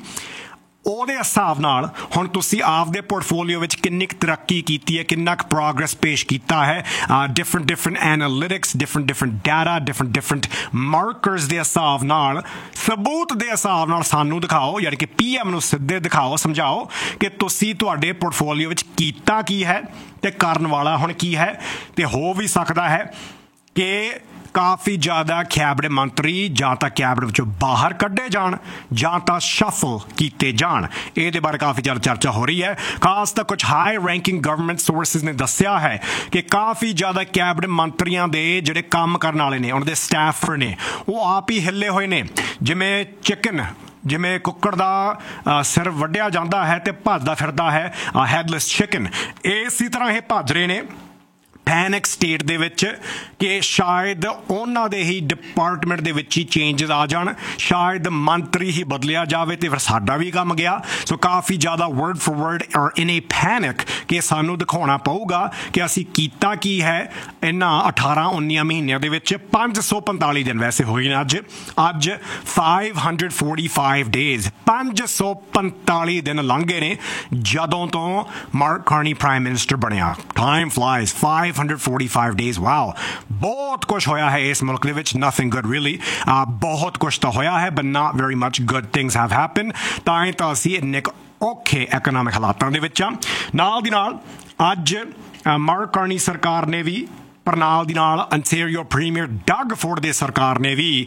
ਉਹਦੇ ਹਿਸਾਬ ਨਾਲ ਹੁਣ ਤੁਸੀਂ ਆਪਦੇ ਪੋਰਟਫੋਲੀਓ ਵਿੱਚ ਕਿੰਨੀ ਕੁ ਤਰੱਕੀ ਕੀਤੀ ਹੈ, ਕਿੰਨਾ ਕੁ ਪ੍ਰੋਗਰੈਸ ਪੇਸ਼ ਕੀਤਾ ਹੈ, different different analytics, different different data, different different ਮਾਰਕਰਸ ਦੇ ਹਿਸਾਬ ਨਾਲ, ਸਬੂਤ ਦੇ ਹਿਸਾਬ ਨਾਲ ਸਾਨੂੰ ਦਿਖਾਓ, ਯਾਨੀ ਕਿ ਪੀ ਐਮ ਨੂੰ ਸਿੱਧੇ ਦਿਖਾਓ, ਸਮਝਾਓ ਕਿ ਤੁਸੀਂ ਤੁਹਾਡੇ ਪੋਰਟਫੋਲੀਓ ਵਿੱਚ ਕੀਤਾ ਕੀ ਹੈ ਅਤੇ ਕਰਨ ਵਾਲਾ ਹੁਣ ਕੀ ਹੈ। ਅਤੇ ਹੋ ਵੀ ਸਕਦਾ ਹੈ ਕਿ ਕਾਫੀ ਜ਼ਿਆਦਾ ਕੈਬਨਿਟ ਮੰਤਰੀ ਜਾਂ ਤਾਂ ਕੈਬਨਿਟ ਵਿੱਚੋਂ ਬਾਹਰ ਕੱਢੇ ਜਾਣ ਜਾਂ ਤਾਂ ਸ਼ਫਲ ਕੀਤੇ ਜਾਣ। ਇਹਦੇ ਬਾਰੇ ਕਾਫੀ ਜ਼ਿਆਦਾ ਚਰਚਾ ਹੋ ਰਹੀ ਹੈ। ਖਾਸ ਤਾਂ ਕੁਝ ਹਾਈ ਰੈਂਕਿੰਗ ਗਵਰਨਮੈਂਟ ਸੋਰਸਿਸ ਨੇ ਦੱਸਿਆ ਹੈ ਕਿ ਕਾਫੀ ਜ਼ਿਆਦਾ ਕੈਬਨਿਟ ਮੰਤਰੀਆਂ ਦੇ ਜਿਹੜੇ ਕੰਮ ਕਰਨ ਵਾਲੇ ਨੇ, ਉਹਨਾਂ ਦੇ ਸਟਾਫਰ ਨੇ, ਉਹ ਆਪ ਹੀ ਹਿੱਲੇ ਹੋਏ ਨੇ। ਜਿਵੇਂ ਚਿਕਨ, ਜਿਵੇਂ ਕੁੱਕੜ ਦਾ ਸਿਰ ਵੱਢਿਆ ਜਾਂਦਾ ਹੈ ਅਤੇ ਭੱਜਦਾ ਫਿਰਦਾ ਹੈ ਹੈਡਲੈਸ ਚਿਕਨ, ਇਸੇ ਤਰ੍ਹਾਂ ਇਹ ਭੱਜ ਰਹੇ ਨੇ ਪੈਨਿਕ ਸਟੇਟ ਦੇ ਵਿੱਚ ਕਿ ਸ਼ਾਇਦ ਉਹਨਾਂ ਦੇ ਹੀ ਡਿਪਾਰਟਮੈਂਟ ਦੇ ਵਿੱਚ ਹੀ ਚੇਂਜਸ ਆ ਜਾਣ, ਸ਼ਾਇਦ ਮੰਤਰੀ ਹੀ ਬਦਲਿਆ ਜਾਵੇ ਅਤੇ ਫਿਰ ਸਾਡਾ ਵੀ ਕੰਮ ਗਿਆ। ਸੋ ਕਾਫੀ ਜ਼ਿਆਦਾ ਵਰਡ ਫੋਰ ਵਰਡ ਔਰ ਇਨ ਏ ਪੈਨਿਕ ਕਿ ਸਾਨੂੰ ਦਿਖਾਉਣਾ ਪਊਗਾ ਕਿ ਅਸੀਂ ਕੀਤਾ ਕੀ ਹੈ ਇਹਨਾਂ ਅਠਾਰਾਂ ਉੱਨੀਆਂ ਮਹੀਨਿਆਂ ਦੇ ਵਿੱਚ। ਪੰਜ ਸੌ ਪੰਤਾਲੀ ਦਿਨ ਵੈਸੇ ਹੋਏ ਨੇ ਅੱਜ ਅੱਜ five hundred forty five days ਪੰਜ ਸੌ ਪੰਤਾਲੀ ਦਿਨ ਲੰਘ ਗਏ ਨੇ ਜਦੋਂ ਤੋਂ ਮਾਰਕ ਕਾਰਨੀ ਪ੍ਰਾਈਮ ਮਿਨਿਸਟਰ ਬਣਿਆ। Time ਫਲਾਈਜ਼, five hundred forty five days, wow. ਬਹੁਤ ਕੁਛ ਹੋਇਆ ਹੈ ਇਸ ਮੁਲਕ ਦੇ ਵਿੱਚ, ਨਥਿੰਗ ਗੁੱਡ ਰੀਅਲੀ। ਬਹੁਤ ਕੁਛ ਤਾਂ ਹੋਇਆ ਹੈ but not very much good things have happen. ਤਾਂ ਹੀ ਤਾਂ ਅਸੀਂ ਇੰਨੇ ਔਖੇ ਐਕਨੋਮਿਕ ਹਾਲਾਤਾਂ ਦੇ ਵਿੱਚ ਆ। ਨਾਲ ਦੀ ਨਾਲ ਅੱਜ ਮਾਰਕ ਕਾਰਨੀ ਸਰਕਾਰ ਨੇ ਵੀ, ਪਰ ਨਾਲ ਦੀ ਨਾਲ ਅੰਟੈਰੀਓ ਪ੍ਰੀਮੀਅਰ ਡਗ ਫੋਰਡ ਦੇ ਸਰਕਾਰ ਨੇ ਵੀ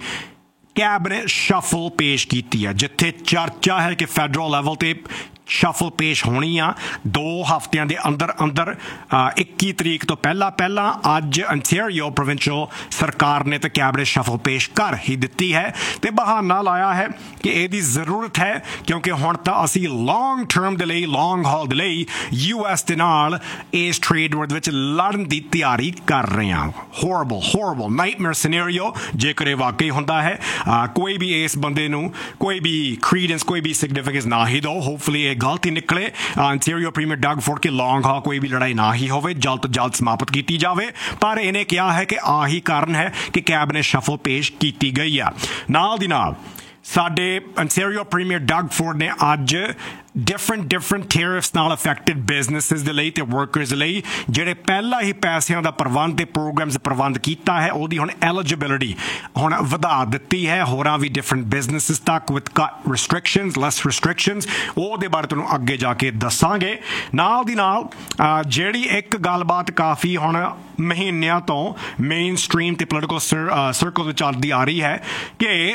ਕੈਬਨਿਟ ਸ਼ਫਲ ਪੇਸ਼ ਕੀਤੀ ਹੈ, ਜਿੱਥੇ ਚਰਚਾ ਹੈ ਕਿ ਫੈਡਰਲ ਲੈਵਲ 'ਤੇ ਸ਼ਫਲ ਪੇਸ਼ ਹੋਣੀ ਆ ਦੋ ਹਫ਼ਤਿਆਂ ਦੇ ਅੰਦਰ ਅੰਦਰ। ਇੱਕੀ ਤਰੀਕ ਤੋਂ ਪਹਿਲਾਂ ਪਹਿਲਾਂ ਅੱਜ ਅੰਟੈਰੀਓ ਪ੍ਰੋਵਿੰਸ਼ੀਅਲ ਸਰਕਾਰ ਨੇ ਤਾਂ ਕੈਬਨਿਟ ਸ਼ਫਲ ਪੇਸ਼ ਕਰ ਹੀ ਦਿੱਤੀ ਹੈ ਅਤੇ ਬਹਾਨਾ ਲਾਇਆ ਹੈ ਕਿ ਇਹਦੀ ਜ਼ਰੂਰਤ ਹੈ ਕਿਉਂਕਿ ਹੁਣ ਤਾਂ ਅਸੀਂ ਲੌਂਗ ਟਰਮ ਦੇ ਲਈ, ਲੌਂਗ ਹਾਲ ਦੇ ਲਈ ਯੂ ਐਸ ਦੇ ਨਾਲ ਇਸ ਟ੍ਰੇਡ ਵਾਰ ਦੇ ਵਿੱਚ ਲੜਨ ਦੀ ਤਿਆਰੀ ਕਰ ਰਹੇ ਹਾਂ। ਹੋਰਬਲ ਹੋਰਬਲ ਨਾਈਟਮੇਅਰ ਸਿਨੈਰੀਓ ਜੇਕਰ ਇਹ ਵਾਕਈ ਹੁੰਦਾ ਹੈ। ਕੋਈ ਵੀ ਇਸ ਬੰਦੇ ਨੂੰ ਕੋਈ ਵੀ ਕ੍ਰੀਡੈਂਸ, ਕੋਈ ਵੀ ਸਿਗਨੀਫਿਕੈਂਸ ਨਾ ਹੀ ਦਿਓ। ਹੋਪਫੁਲੀ ਇਹ ਗਲਤ ਹੀ ਨਿਕਲੇ। ਅੰਟੈਰੀਓ ਪ੍ਰੀਮੀਅਰ ਡਗ ਫੋਰਡ ਕਿ ਲੌਂਗ ਹਾਲ ਕੋਈ ਵੀ ਲੜਾਈ ਨਾ ਹੀ ਹੋਵੇ, ਜਲਦ ਤੋਂ ਜਲਦ ਸਮਾਪਤ ਕੀਤੀ ਜਾਵੇ। ਪਰ ਇਹਨੇ ਕਿਹਾ ਹੈ ਕਿ ਆਹੀ ਕਾਰਨ ਹੈ ਕਿ ਕੈਬਨਿਟ ਸ਼ਫਲ ਪੇਸ਼ ਕੀਤੀ ਗਈ ਆ। ਨਾਲ ਦੀ ਨਾਲ ਸਾਡੇ ਅੰਟੈਰੀਓ ਪ੍ਰੀਮੀਅਰ ਡਗ ਫੋਰਡ ਨੇ ਅੱਜ ਡਿਫਰੈਂਟ ਡਿਫਰੈਂਟ ਟੈਰਿਫਸ ਨਾਲ ਅਫੈਕਟਡ ਬਿਜ਼ਨਸਿਸ ਦੇ ਲਈ ਤੇ ਵਰਕਰਸ ਦੇ ਲਈ ਜਿਹੜੇ ਪਹਿਲਾਂ ਹੀ ਪੈਸਿਆਂ ਦਾ ਪ੍ਰਬੰਧ ਤੇ ਪ੍ਰੋਗਰਾਮਸ ਪ੍ਰਬੰਧ ਕੀਤਾ ਹੈ ਉਹਦੀ ਹੁਣ ਐਲੀਜੀਬਿਲਿਟੀ ਹੁਣ ਵਧਾ ਦਿੱਤੀ ਹੈ ਹੋਰਾਂ ਵੀ ਡਿਫਰੈਂਟ ਬਿਜ਼ਨਸਿਸ ਤੱਕ ਵਿਦ ਕੱਟ ਰਿਸਟ੍ਰਿਕਸ਼ਨਸ ਲੈਸ ਰਿਸਟ੍ਰਿਕਸ਼ਨਸ ਉਹਦੇ ਬਾਰੇ ਤੁਹਾਨੂੰ ਅੱਗੇ ਜਾ ਕੇ ਦੱਸਾਂਗੇ ਨਾਲ ਦੀ ਨਾਲ ਜਿਹੜੀ ਇੱਕ ਗੱਲਬਾਤ ਕਾਫੀ ਹੁਣ ਮਹੀਨਿਆਂ ਤੋਂ ਮੇਨ ਸਟ੍ਰੀਮ ਤੇ ਪੋਲੀਟੀਕਲ ਸਰਕਲ ਵਿੱਚ ਚੱਲਦੀ ਆ ਰਹੀ ਹੈ ਕਿ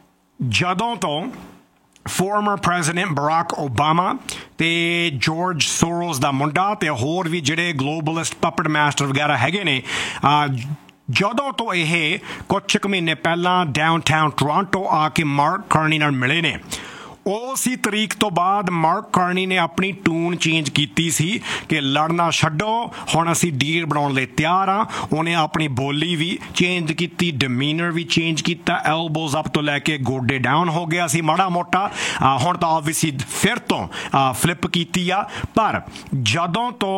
ਜਦੋਂ ਤੋਂ ਫਾਰਮਰ ਪ੍ਰੈਜ਼ੀਡੈਂਟ ਬਰਾਕ ਓਬਾਮਾ ਤੇ ਜਾਰਜ ਸੋਰੋਸ ਦਾ ਮੁੰਡਾ ਤੇ ਹੋਰ ਵੀ ਜਿਹੜੇ ਗਲੋਬਲਿਸਟ ਪਪਟ ਮਾਸਟਰ ਵਗੈਰਾ ਹੈਗੇ ਨੇ ਜਦੋਂ ਤੋਂ ਇਹ ਕੁਝ ਕੁ ਮਹੀਨੇ ਪਹਿਲਾਂ ਡਾਊਨਟਾਊਨ ਟੋਰਾਂਟੋ ਆ ਕੇ ਮਾਰਕ ਕਾਰਨੀ ਨਾਲ ਮਿਲੇ ਨੇ ਉਸੇ ਤਰੀਕ ਤੋਂ ਬਾਅਦ ਮਾਰਕ ਕਾਰਨੀ ਨੇ ਆਪਣੀ ਟੂਨ ਚੇਂਜ ਕੀਤੀ ਸੀ ਕਿ ਲੜਨਾ ਛੱਡੋ ਹੁਣ ਅਸੀਂ ਡੀਲ ਬਣਾਉਣ ਲਈ ਤਿਆਰ ਹਾਂ ਉਹਨੇ ਆਪਣੀ ਬੋਲੀ ਵੀ ਚੇਂਜ ਕੀਤੀ ਡਿਮੀਨਰ ਵੀ ਚੇਂਜ ਕੀਤਾ ਐਲਬੋਜ਼ ਅਪ ਤੋਂ ਲੈ ਕੇ ਗੋਡੇ ਡਾਊਨ ਹੋ ਗਿਆ ਸੀ ਮਾੜਾ ਮੋਟਾ ਹੁਣ ਤਾਂ ਆਬਵੀਅਸਲੀ ਫਿਰ ਤੋਂ ਫਲਿੱਪ ਕੀਤੀ ਆ ਪਰ ਜਦੋਂ ਤੋਂ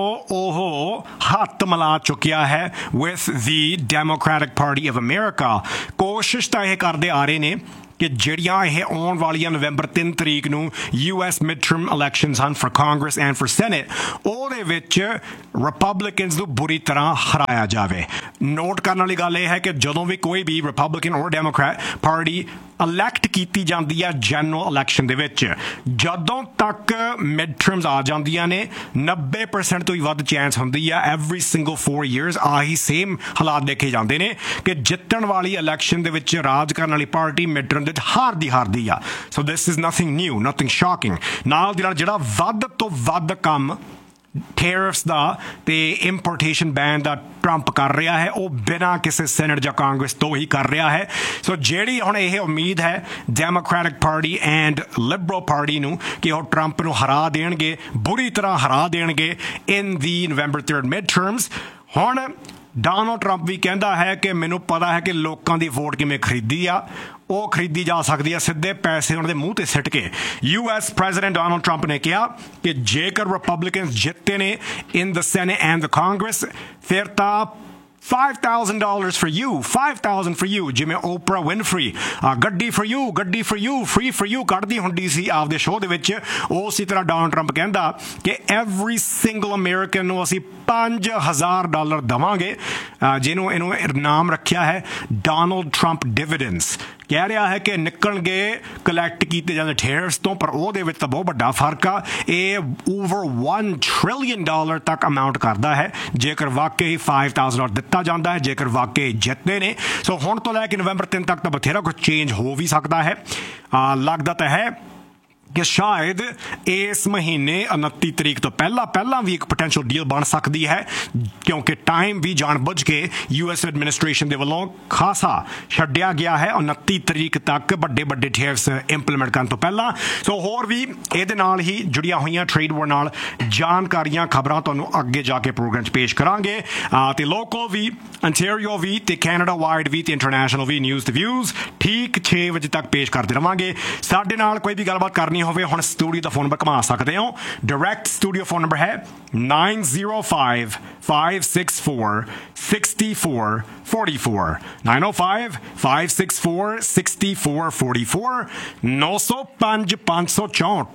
ਉਹ ਹੱਥ ਮਿਲਾ ਚੁੱਕਿਆ ਹੈ with the democratic party of America ਕੋਸ਼ਿਸ਼ ਤਾਂ ਇਹ ਕਰਦੇ ਆ ਰਹੇ ਨੇ ਕਿ ਜਿਹੜੀਆਂ ਇਹ ਆਉਣ ਵਾਲੀਆਂ ਨਵੰਬਰ ਤਿੰਨ ਤਰੀਕ ਨੂੰ U S mid term elections ਹਨ for Congress and for senate ਉਹਦੇ ਵਿੱਚ ਰਿਪਬਲਿਕਨਸ ਨੂੰ ਬੁਰੀ ਤਰ੍ਹਾਂ ਹਰਾਇਆ ਜਾਵੇ ਨੋਟ ਕਰਨ ਵਾਲੀ ਗੱਲ ਇਹ ਹੈ ਕਿ ਜਦੋਂ ਵੀ ਕੋਈ ਵੀ ਰਿਪਬਲਿਕਨ ਔਰ ਡੈਮੋਕ੍ਰੈਟ ਪਾਰਟੀ ਇਲੈਕਟ ਕੀਤੀ ਜਾਂਦੀ ਹੈ ਜਨਰਲ ਇਲੈਕਸ਼ਨ ਦੇ ਵਿੱਚ ਜਦੋਂ ਤੱਕ ਮਿਡ ਟਰਮਸ ਆ ਜਾਂਦੀਆਂ ਨੇ ਨੱਬੇ ਪਰਸੈਂਟ ਤੋਂ ਵੀ ਵੱਧ ਚਾਂਸ ਹੁੰਦੀ ਆ ਐਵਰੀ ਸਿੰਗਲ ਫੋਰ ਈਅਰਸ ਆਹੀ ਸੇਮ ਹਾਲਾਤ ਦੇਖੇ ਜਾਂਦੇ ਨੇ ਕਿ ਜਿੱਤਣ ਵਾਲੀ ਇਲੈਕਸ਼ਨ ਦੇ ਵਿੱਚ ਰਾਜ ਕਰਨ ਵਾਲੀ ਪਾਰਟੀ ਮਿਡ ਟਰਮ ਵਿੱਚ ਹਾਰਦੀ ਹਾਰਦੀ ਆ ਸੋ this is nothing new nothing shocking ਨਾਲ ਦੀ ਨਾਲ ਜਿਹੜਾ ਵੱਧ ਤੋਂ ਵੱਧ ਕੰਮ ਟੈਰਿਫਸ ਦਾ ਤੇ ਇੰਪੋਰਟੇਸ਼ਨ ਬੈਨ ਦਾ ਟਰੰਪ ਕਰ ਰਿਹਾ ਹੈ ਉਹ ਬਿਨਾਂ ਕਿਸੇ ਸੈਨੇਟ ਜਾਂ ਕਾਂਗਰਸ ਤੋਂ ਹੀ ਕਰ ਰਿਹਾ ਹੈ ਸੋ ਜਿਹੜੀ ਹੁਣ ਇਹ ਉਮੀਦ ਹੈ democratic party and Liberal party ਨੂੰ ਕਿ ਉਹ ਟਰੰਪ ਨੂੰ ਹਰਾ ਦੇਣਗੇ ਬੁਰੀ ਤਰ੍ਹਾਂ ਹਰਾ ਦੇਣਗੇ ਇਨ ਦੀ ਨਵੰਬਰ ਥਰਡ ਮਿਡ ਟਰਮਸ ਹੁਣ ਡੋਨਾਲਡ ਟਰੰਪ ਵੀ ਕਹਿੰਦਾ ਹੈ ਕਿ ਮੈਨੂੰ ਪਤਾ ਹੈ ਕਿ ਲੋਕਾਂ ਦੀ ਵੋਟ ਕਿਵੇਂ ਖਰੀਦੀ ਆ ਉਹ ਖਰੀਦੀ ਜਾ ਸਕਦੀ ਆ ਸਿੱਧੇ ਪੈਸੇ ਉਹਨਾਂ ਦੇ ਮੂੰਹ ਤੇ ਸਿੱਟ ਕੇ U S president Donald Trump ਨੇ ਕਿਹਾ ਕਿ ਜੇਕਰ ਰਿਪਬਲਿਕਨਸ ਜਿੱਤੇ ਨੇ ਇਨ ਦ ਸੈਨੇਟ ਐਂਡ ਦ ਕਾਂਗਰਸ ਫਿਰ ਤਾਂ five thousand dollars for you, five thousand for you, ਜਿਵੇਂ ਓਪਰਾ ਵਿਨਫਰੀ ਗੱਡੀ for you, ਗੱਡੀ for you, free for you ਕੱਢਦੀ ਹੁੰਦੀ ਸੀ ਆਪਦੇ ਸ਼ੋਅ ਦੇ ਵਿੱਚ ਉਸੇ ਤਰ੍ਹਾਂ ਡੋਨਾਲਡ ਟਰੰਪ ਕਹਿੰਦਾ ਕਿ every single American ਨੂੰ ਅਸੀਂ ਪੰਜ ਹਜ਼ਾਰ ਡਾਲਰ ਦੇਵਾਂਗੇ ਜਿਹਨੂੰ ਇਹਨੂੰ ਨਾਮ ਰੱਖਿਆ ਹੈ ਡੋਨਾਲਡ ਟਰੰਪ ਡਿਵੀਡੈਂਡਸ ਕਹਿ ਰਿਹਾ ਹੈ ਕਿ ਨਿਕਲਣਗੇ ਕਲੈਕਟ ਕੀਤੇ ਜਾਂਦੇ ਟੈਰਿਫਸ ਤੋਂ ਪਰ ਉਹਦੇ ਵਿੱਚ ਤਾਂ ਬਹੁਤ ਵੱਡਾ ਫਰਕ ਆ ਇਹ ਓਵਰ one trillion ਡਾਲਰ ਤੱਕ ਅਮਾਊਂਟ ਕਰਦਾ ਹੈ ਜੇਕਰ ਵਾਕਈ five thousand ਡਾਲਰ ਦਿੱਤਾ ਜਾਂਦਾ ਹੈ ਜੇਕਰ ਵਾਕਈ ਜਿੱਤਦੇ ਨੇ ਸੋ ਹੁਣ ਤੋਂ ਲੈ ਕੇ ਨਵੰਬਰ ਤਿੰਨ ਤੱਕ ਤਾਂ ਬਥੇਰਾ ਕੁਝ ਚੇਂਜ ਹੋ ਵੀ ਸਕਦਾ ਹੈ ਲੱਗਦਾ ਤਾਂ ਹੈ ਕਿ ਸ਼ਾਇਦ ਇਸ ਮਹੀਨੇ ਉਨੱਤੀ ਤਰੀਕ ਤੋਂ ਪਹਿਲਾਂ ਪਹਿਲਾਂ ਵੀ ਇੱਕ ਪੋਟੈਂਸ਼ੀਅਲ ਡੀਲ ਬਣ ਸਕਦੀ ਹੈ ਕਿਉਂਕਿ ਟਾਈਮ ਵੀ ਜਾਣ ਬੁੱਝ ਕੇ ਯੂ ਐਸ ਐਡਮਿਨਿਸਟ੍ਰੇਸ਼ਨ ਦੇ ਵੱਲੋਂ ਖਾਸਾ ਛੱਡਿਆ ਗਿਆ ਹੈ ਉਨੱਤੀ ਤਰੀਕ ਤੱਕ ਵੱਡੇ ਵੱਡੇ ਟੈਰਿਫਸ ਇੰਪਲੀਮੈਂਟ ਕਰਨ ਤੋਂ ਪਹਿਲਾਂ ਸੋ ਹੋਰ ਵੀ ਇਹਦੇ ਨਾਲ ਹੀ ਜੁੜੀਆਂ ਹੋਈਆਂ ਟ੍ਰੇਡ ਵਾਰ ਨਾਲ ਜਾਣਕਾਰੀਆਂ ਖਬਰਾਂ ਤੁਹਾਨੂੰ ਅੱਗੇ ਜਾ ਕੇ ਪ੍ਰੋਗਰਾਮ 'ਚ ਪੇਸ਼ ਕਰਾਂਗੇ ਤੇ ਲੋਕਲ ਵੀ ਅੰਟੈਰੀਓ ਵੀ ਤੇ ਕੈਨੇਡਾ ਵਾਈਡ ਵੀ ਤੇ ਇੰਟਰਨੈਸ਼ਨਲ ਵੀ ਨਿਊਜ਼ ਤੇ ਵਿਊਜ਼ ਠੀਕ ਛੇ ਵਜੇ ਤੱਕ ਪੇਸ਼ ਕਰਦੇ ਰਵਾਂਗੇ ਸਾਡੇ ਨਾਲ ਕੋਈ ਵੀ ਗੱਲਬਾਤ ਕਰਨੀ ਹੋਵੇ ਹੁਣ ਸਟੂਡੀਓ ਦਾ ਫੋਨ ਨੰਬਰ ਘੁਮਾ ਸਕਦੇ ਹੋ ਡਾਇਰੈਕਟ ਸਟੂਡੀਓ ਫੋਨ ਨੰਬਰ ਹੈ nine zero five, five six four, six four four four nine oh five, five six four, six four four four nine oh five, five six four,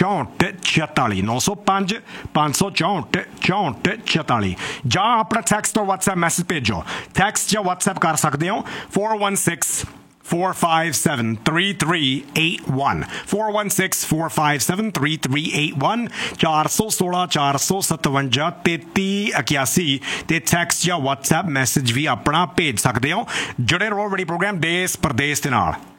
six four four four nine oh five, five six four, six four four four ਜਾਂ ਆਪਣਾ text or WhatsApp message ਭੇਜੋ text ਜਾਂ WhatsApp ਕਰ ਸਕਦੇ ਹੋ four one six four five seven, three three eight one four one six, four five seven, three three eight one ਚਾਰ ਸੌ ਸੋਲਾਂ ਚਾਰ ਸੌ ਸਤਵੰਜਾ ਤੇਤੀ ਇਕਿਆਸੀ ਤੇ ਟੈਕਸਟ ਜਾਂ WhatsApp ਮੈਸੇਜ ਵੀ ਆਪਣਾ ਭੇਜ ਸਕਦੇ ਹੋ ਜੁੜੇ ਰਹੋ ਬੜੀ ਪ੍ਰੋਗਰਾਮ ਦੇਸ਼ ਪ੍ਰਦੇਸ਼ ਦੇ ਨਾਲ